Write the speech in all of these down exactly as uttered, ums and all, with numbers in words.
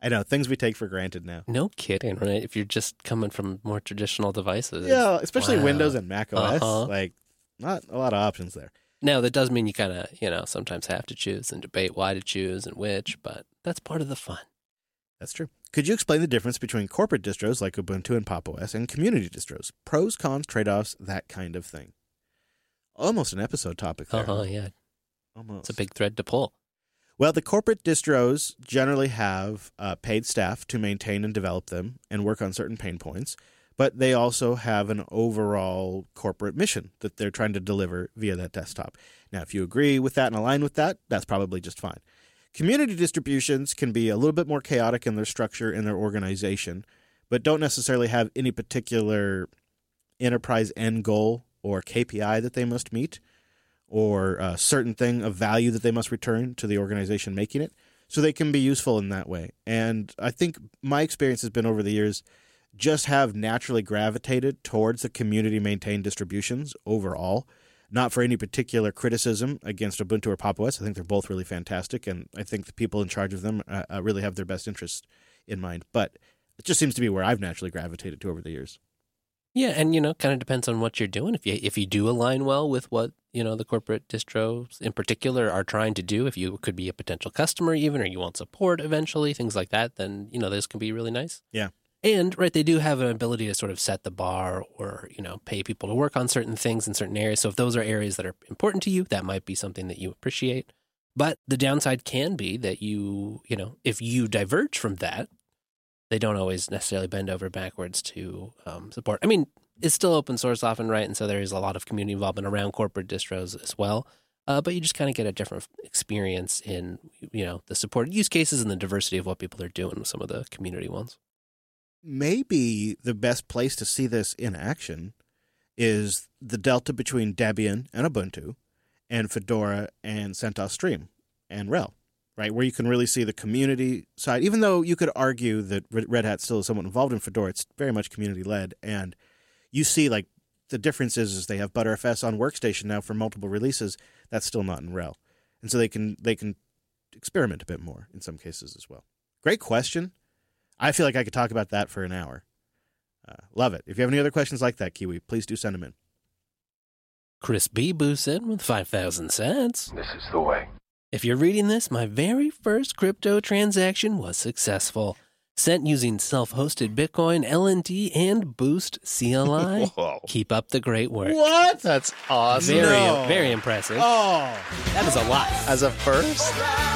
I know, things we take for granted now. No kidding, right? If you're just coming from more traditional devices. Yeah, especially wow. Windows and Mac O S. Uh-huh. Like, not a lot of options there. Now, that does mean you kind of, you know, sometimes have to choose and debate why to choose and which, but that's part of the fun. That's true. Could you explain the difference between corporate distros like Ubuntu and Pop! O S and community distros? Pros, cons, trade-offs, that kind of thing. Almost an episode topic there. Uh-huh, yeah. Almost. It's a big thread to pull. Well, the corporate distros generally have uh, paid staff to maintain and develop them and work on certain pain points, but they also have an overall corporate mission that they're trying to deliver via that desktop. Now, if you agree with that and align with that, that's probably just fine. Community distributions can be a little bit more chaotic in their structure and their organization, but don't necessarily have any particular enterprise end goal or K P I that they must meet, or a certain thing of value that they must return to the organization making it. So they can be useful in that way. And I think my experience has been over the years just have naturally gravitated towards the community-maintained distributions overall, not for any particular criticism against Ubuntu or Pop! O S. I think they're both really fantastic, and I think the people in charge of them uh, uh, really have their best interests in mind. But it just seems to be where I've naturally gravitated to over the years. Yeah, and, you know, kind of depends on what you're doing. If you if you do align well with what, you know, the corporate distros in particular are trying to do, if you could be a potential customer even, or you want support eventually, things like that, then, you know, this can be really nice. Yeah. And, right, they do have an ability to sort of set the bar or, you know, pay people to work on certain things in certain areas. So if those are areas that are important to you, that might be something that you appreciate. But the downside can be that you, you know, if you diverge from that, they don't always necessarily bend over backwards to um, support. I mean, it's still open source often, right? And so there is a lot of community involvement around corporate distros as well. Uh, but you just kind of get a different experience in, you know, the supported use cases and the diversity of what people are doing with some of the community ones. Maybe the best place to see this in action is the delta between Debian and Ubuntu and Fedora and CentOS Stream and R H E L. Right, where you can really see the community side. Even though you could argue that Red Hat still is somewhat involved in Fedora, it's very much community-led. And you see, like, the difference is, is they have ButterFS on Workstation now for multiple releases. That's still not in R H E L. And so they can they can experiment a bit more in some cases as well. Great question. I feel like I could talk about that for an hour. Uh, love it. If you have any other questions like that, Kiwi, please do send them in. Chris B. boosts in with five thousand cents. This is the way. If you're reading this, my very first crypto transaction was successful. Sent using self-hosted Bitcoin, L N T, and Boost C L I. Whoa. Keep up the great work. What? That's awesome. Very, No. very impressive. Oh, That is a lot. As a first?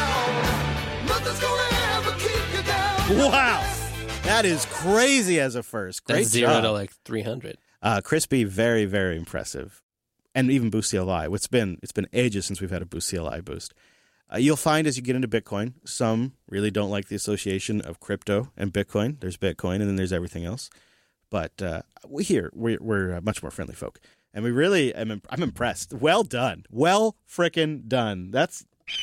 wow. That is crazy as a first. Great That's zero job. to like three hundred. Uh, Crispy, very, very impressive. And even Boost C L I. It's been, it's been ages since we've had a Boost C L I boost. Uh, you'll find as you get into Bitcoin, some really don't like the association of crypto and Bitcoin. There's Bitcoin and then there's everything else. But uh, we here, we're, we're uh, much more friendly folk. And we really, I'm, I'm impressed. Well done. Well frickin' done. That's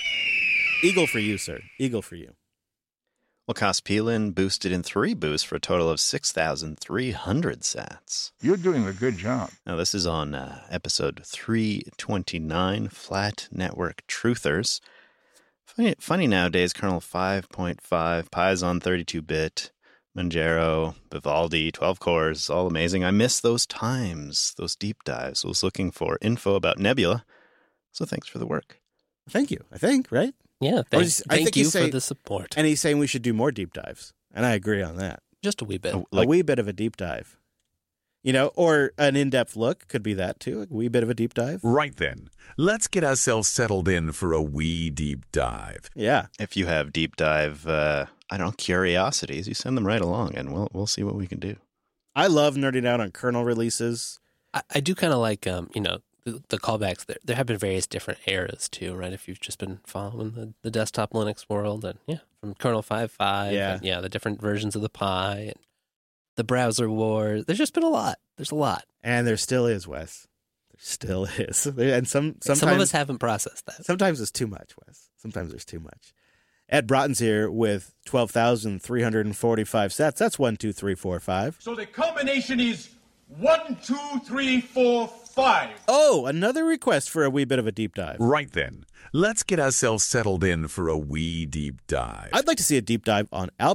eagle for you, sir. Eagle for you. Well, Kospelin boosted in three boosts for a total of six thousand three hundred sats. You're doing a good job. Now, this is on uh, episode three twenty-nine, Flat Network Truthers. Funny, funny nowadays, kernel five point five, Python thirty-two bit, Manjaro, Vivaldi, twelve cores, all amazing. I miss those times, those deep dives. I was looking for info about Nebula, so thanks for the work. Thank you, I think, right? Yeah, Or thank, is- I thank think you he's for saying- the support. And he's saying we should do more deep dives. And I agree on that. Just a wee bit. Oh, Like- a wee bit of a deep dive. You know, or an in-depth look could be that too. A wee bit of a deep dive. Right then, let's get ourselves settled in for a wee deep dive. Yeah. If you have deep dive, uh, I don't know, curiosities, you send them right along, and we'll we'll see what we can do. I love nerding out on kernel releases. I, I do kind of like, um, you know, the, the callbacks. There, there have been various different eras too, right? If you've just been following the, the desktop Linux world, and yeah, from kernel five point five, Yeah. and, yeah, the different versions of the Pi, and the browser wars. There's just been a lot. There's a lot. And there still is, Wes. There still is. And some sometimes Some of us haven't processed that. sometimes it's too much, Wes. Sometimes there's too much. Ed Broughton's here with twelve thousand three hundred forty-five sets. That's one, two, three, four, five. So the combination is one, two, three, four, five. Oh, another request for a wee bit of a deep dive. Right then, let's get ourselves settled in for a wee deep dive. I'd like to see a deep dive on Al